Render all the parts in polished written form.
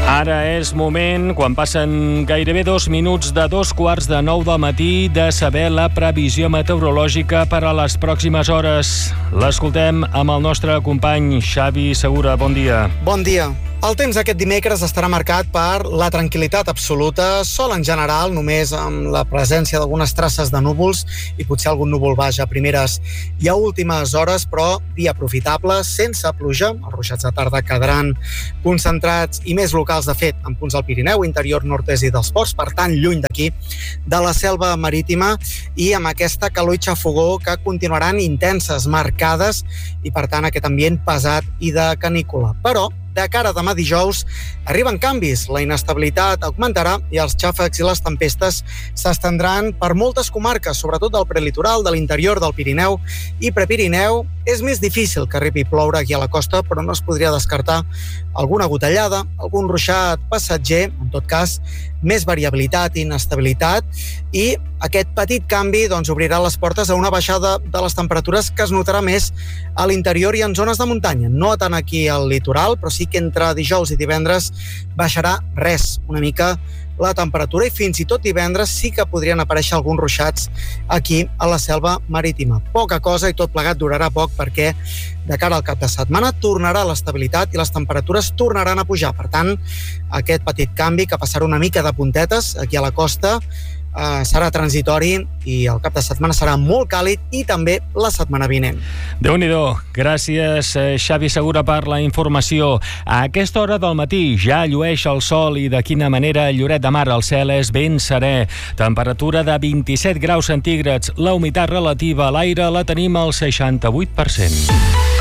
Ara és moment, quan passen gairebé 2 minuts de 2:15 del matí, de saber la previsió meteorològica per a les pròximes hores. L'escoltem amb el nostre company Xavi Segura. Bon dia. Bon dia. El temps aquest dimecres estarà marcat per la tranquil·litat absoluta, sol en general, només amb la presència d'algunes traces de núvols i potser algun núvol baix a primeres i a últimes hores, però dia aprofitable, sense pluja. Els ruixats de tarda quedaran concentrats i més locals, de fet, en punts del Pirineu, interior nord-est i dels ports, per tant, lluny d'aquí, de la selva marítima, i amb aquesta calor i xafogó que continuaran intenses, marcades, i per tant aquest ambient pesat i de canícula. Però de cara a demà dijous arriben canvis, la inestabilitat augmentarà i els xàfecs i les tempestes s'estendran per moltes comarques, sobretot del prelitoral, de l'interior del Pirineu i Prepirineu. És més difícil que arribi a ploure aquí a la costa, però no es podria descartar alguna gotellada, algun ruixat passatger, en tot cas, més variabilitat i inestabilitat, i aquest petit canvi obrirà les portes a una baixada de les temperatures que es notarà més a l'interior i en zones de muntanya. No tant aquí al litoral, però sí que entre dijous i divendres baixarà res, una mica la temperatura, i fins i tot divendres sí que podrien aparèixer alguns ruixats aquí a la selva marítima. Poca cosa, i tot plegat durarà poc, perquè de cara al cap de setmana tornarà l'estabilitat i les temperatures tornaran a pujar. Per tant, aquest petit canvi, que passarà una mica de puntetes aquí a la costa, serà transitori, i el cap de setmana serà molt càlid, i també la setmana vinent. Déu-n'hi-do. Gràcies, Xavi Segura, per la informació. A aquesta hora del matí ja llueix el sol, i de quina manera. Lloret de Mar, el cel és ben serè. Temperatura de 27 graus centígrads. La humitat relativa a l'aire la tenim al 68%.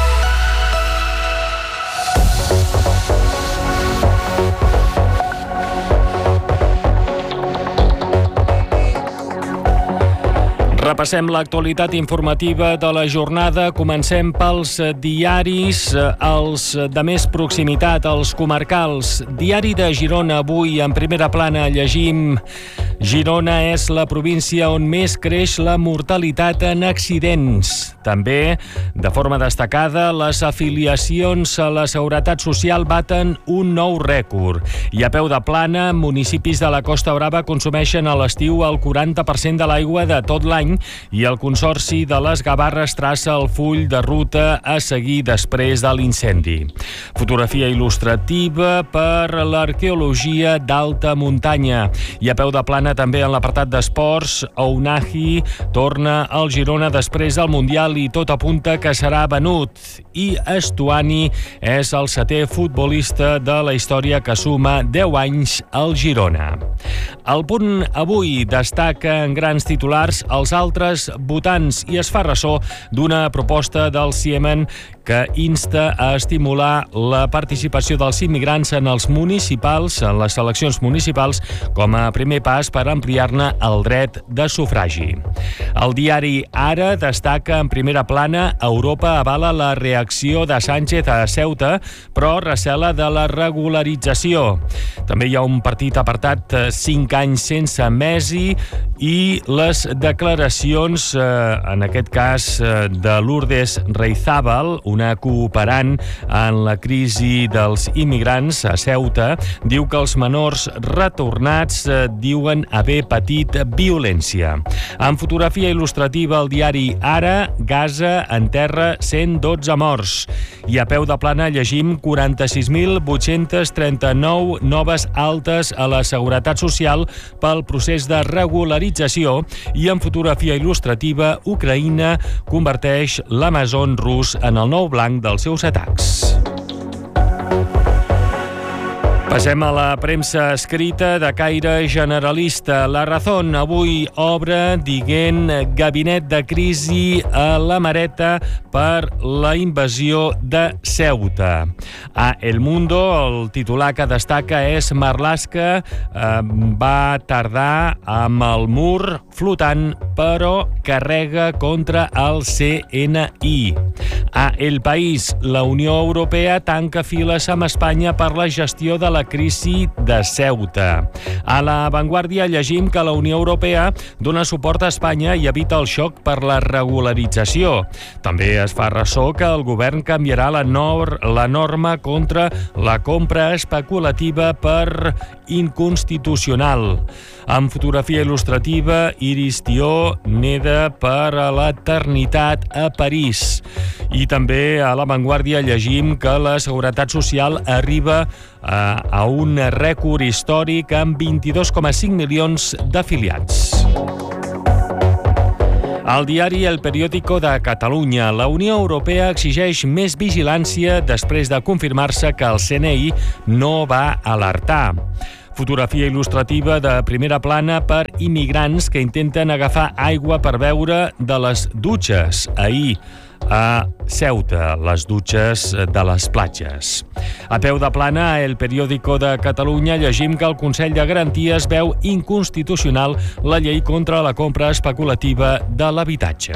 Repassem l'actualitat informativa de la jornada. Comencem pels diaris, els de més proximitat, els comarcals. Diari de Girona, avui en primera plana llegim: Girona és la província on més creix la mortalitat en accidents. També, de forma destacada, les afiliacions a la Seguretat Social baten un nou rècord. I a peu de plana, municipis de la Costa Brava consumeixen a l'estiu el 40% de l'aigua de tot l'any, i el Consorci de les Gavarres traça el full de ruta a seguir després de l'incendi. Fotografia il·lustrativa per l'arqueologia d'alta muntanya. I a peu de plana també en l'apartat d'esports, Ounahi torna al Girona després del Mundial i tot apunta que serà venut. I Estuani és el 7è futbolista de la història que suma 10 anys al Girona. El Punt avui destaca en grans titulars els altres votants i es fa ressò d'una proposta del Ciemen que insta a estimular la participació dels immigrants en els municipals, en les eleccions municipals, com a primer pas per ampliar-ne el dret de sufragi. El diari Ara destaca en primera plana: Europa avala la reacció de Sánchez a Ceuta, però recela de la regularització. També hi ha un petit apartat 5 anys sense Messi i les declaracions, en aquest cas, de Lourdes Reizábal, una cooperant en la crisi dels immigrants a Ceuta. Diu que els menors retornats diuen haver patit violència. En fotografia il·lustrativa, el diari Ara: Gaza enterra 112 morts. I a peu de plana llegim 46.839 noves altes a la Seguretat Social pel procés de regularització. I en fotografia il·lustrativa, Ucraïna converteix l'Amazon rus en el nou blanc dels seus atacs. Passem a la premsa escrita de caire generalista. La Razón avui obre dient gabinet de crisi a la Mareta per la invasió de Ceuta. A El Mundo, el titular que destaca és: Marlaska va tardar amb el mur flotant, però carrega contra el CNI. A El País, la Unió Europea tanca files amb Espanya per la gestió de la la crisi de Ceuta. A La Vanguardia llegim que la Unió Europea dona suport a Espanya i evita el xoc per la regularització. També es fa ressò que el govern canviarà la norma contra la compra especulativa per inconstitucional. Amb fotografia il·lustrativa, Iris Tió neda per a l'eternitat a París. I també a La Vanguardia llegim que la Seguretat Social arriba a un rècord històric amb 22,5 milions d'afiliats. Al diari El Periódico de Catalunya, la Unió Europea exigeix més vigilància després de confirmar-se que el CNI no va alertar. Fotografia il·lustrativa de primera plana per immigrants que intenten agafar aigua per beure de les dutxes. Ahir, a Ceuta, les dutxes de les platges. A peu de plana, a El Periódico de Catalunya llegim que el Consell de Garanties veu inconstitucional la llei contra la compra especulativa de l'habitatge.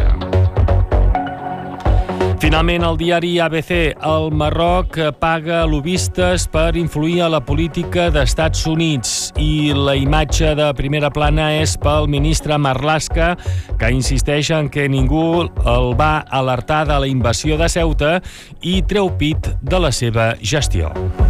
Finalment, el diari ABC, el Marroc paga lobbistes per influir a la política d'Estats Units i la imatge de primera plana és pel ministre Marlaska, que insisteix en que ningú el va alertar de la invasió de Ceuta i treu pit de la seva gestió.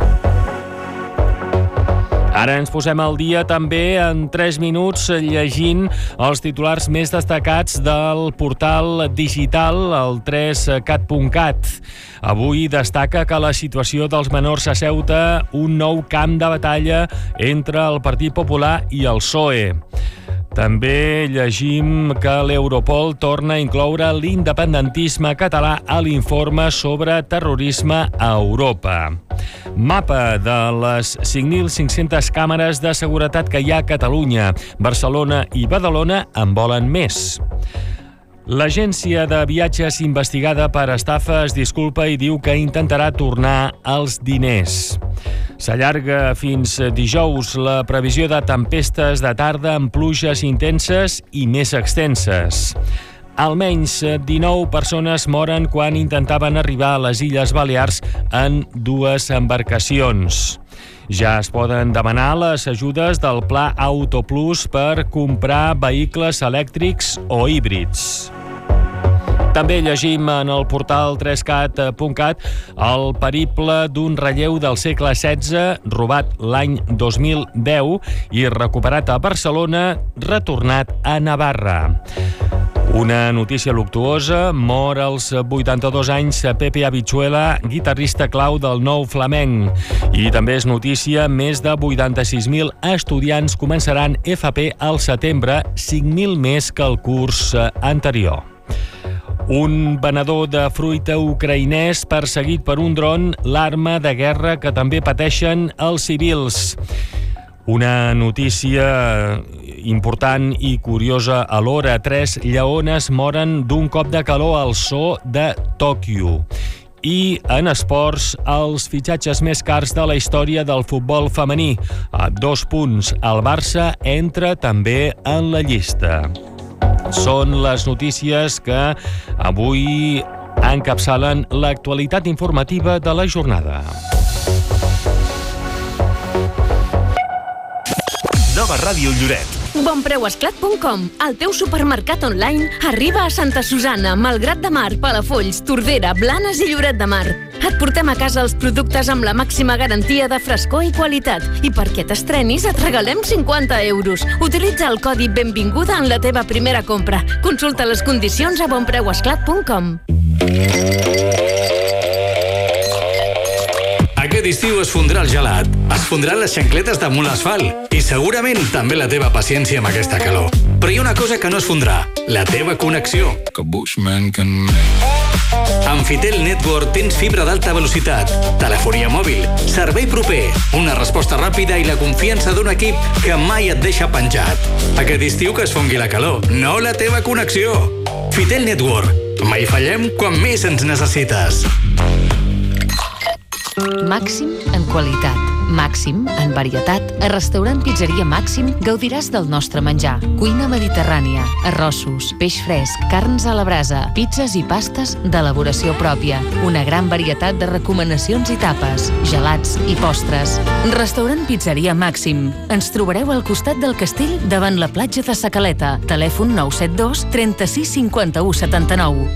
Ara ens posem al dia també en 3 minuts llegint els titulars més destacats del portal digital, el 3cat.cat. Avui destaca que la situació dels menors a Ceuta, un nou camp de batalla entre el Partit Popular i el PSOE. També llegim que l'Europol torna a incloure l'independentisme català a l'informe sobre terrorisme a Europa. Mapa de les 5.500 càmeres de seguretat que hi ha a Catalunya. Barcelona i Badalona en volen més. L'agència de viatges investigada per estafa es disculpa i diu que intentarà tornar els diners. S'allarga fins dijous la previsió de tempestes de tarda amb pluges intenses i més extenses. Almenys 19 persones moren quan intentaven arribar a les Illes Balears en 2 embarcacions. Ja es poden demanar les ajudes del Pla Autoplus per comprar vehicles elèctrics o híbrids. També llegim en el portal 3cat.cat el periple d'un relleu del segle XVI robat l'any 2010 i recuperat a Barcelona, retornat a Navarra. Una notícia luctuosa, mor als 82 anys Pepe Habichuela, guitarrista clau del nou flamenc. I també és notícia, més de 86.000 estudiants començaran FP al setembre, 5.000 més que el curs anterior. Un venedor de fruita ucraïnès perseguit per un dron, l'arma de guerra que també pateixen els civils. Una notícia important i curiosa alhora. 3 lleones moren d'un cop de calor al zoo de Tòquio. I en esports, els fitxatges més cars de la història del futbol femení. A 2 punts, el Barça entra també en la llista. Són les notícies que avui encapçalen l'actualitat informativa de la jornada. Nova Ràdio Lloret. Bonpreuesclat.com, el teu supermercat online, arriba a Santa Susanna, Malgrat de Mar, Palafolls, Tordera, Blanes i Lloret de Mar. Et portem a casa els productes amb la màxima garantia de frescor i qualitat. I perquè t'estrenis et regalem 50 euros. Utilitza el codi Benvinguda en la teva primera compra. Consulta les condicions a bonpreuesclat.com. Aquest estiu es fondrà el gelat, es fondran les xancletes damunt l'asfalt i segurament també la teva paciència amb aquesta calor. Però hi ha una cosa que no es fondrà, la teva connexió. Amb Fitel Network tens fibra d'alta velocitat, telefonia mòbil, servei proper, una resposta ràpida i la confiança d'un equip que mai et deixa penjat. Aquest estiu que es fongui la calor, no la teva connexió. Fitel Network, mai fallem quan més ens necessites. Màxim en qualitat. Màxim, en varietat, a restaurant Pizzeria Màxim gaudiràs del nostre menjar. Cuina mediterrània, arrossos, peix fresc, carns a la brasa, pizzas i pastes d'elaboració pròpia. Una gran varietat de recomanacions i tapes, gelats i postres. Restaurant Pizzeria Màxim. Ens trobareu al costat del castell davant la platja de Sa Caleta. Telèfon 972 36 51 79.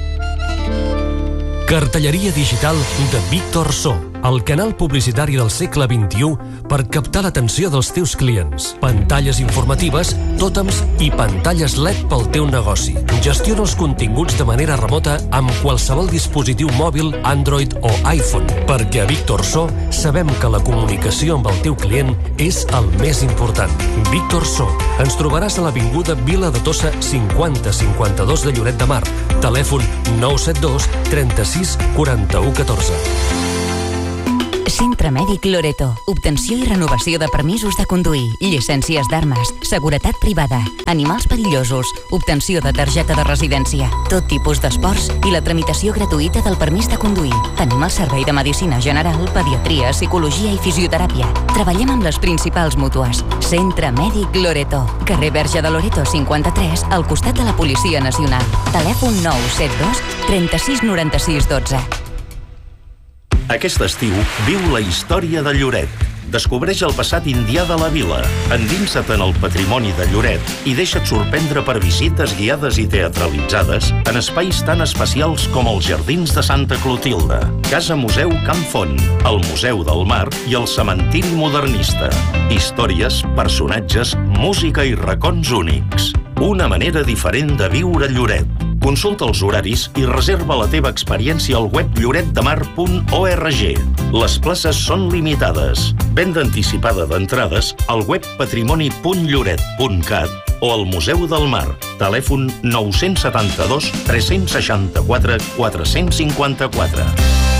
Cartelleria digital de Víctor So, el canal publicitari del segle XXI per captar l'atenció dels teus clients. Pantalles informatives, tòtems i pantalles LED pel teu negoci. Gestiona els continguts de manera remota amb qualsevol dispositiu mòbil, Android o iPhone, perquè a Víctor So sabem que la comunicació amb el teu client és el més important. Víctor So. Ens trobaràs a l'Avinguda Vila de Tossa 5052 de Lloret de Mar. Telèfon 972 36 41 14. Centre Mèdic Loreto. Obtenció i renovació de permisos de conduir, llicències d'armes, seguretat privada, animals perillosos, obtenció de targeta de residència, tot tipus d'esports i la tramitació gratuïta del permís de conduir. Tenim el servei de medicina general, pediatria, psicologia i fisioteràpia. Treballem amb les principals mútues. Centre Mèdic Loreto. Carrer Verge de Loreto 53, al costat de la Policia Nacional. Telèfon 972 36 96 12. Aquest estiu viu la història de Lloret. Descobreix el passat indià de la vila, endinsa't en el patrimoni de Lloret i deixa't sorprendre per visites guiades i teatralitzades en espais tan especials com els Jardins de Santa Clotilde, Casa Museu Camp Font, el Museu del Mar i el Cementiri Modernista. Històries, personatges, música i racons únics. Una manera diferent de viure Lloret. Consulta els horaris i reserva la teva experiència al web lloretdemar.org. Les places són limitades. Venda anticipada d'entrades al web patrimoni.lloret.cat o al Museu del Mar. Telèfon 972 364 454.